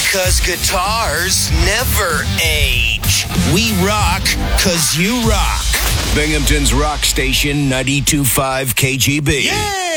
Because guitars never age. We rock because you rock. Binghamton's Rock Station 92.5 KGB. Yeah!